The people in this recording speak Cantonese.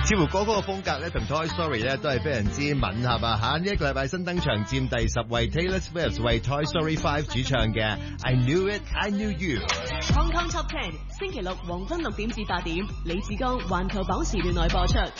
似乎歌曲嘅風格咧同 Toy Story 咧都係非常之吻合啊！嚇，呢一個禮拜新登場佔第10位 ，Taylor Swift 為 Toy Story 5主唱嘅 I Knew It, I Knew You。 Hong Kong Top 10，星期六黃昏6點至8點，李志剛環球榜時段內播出。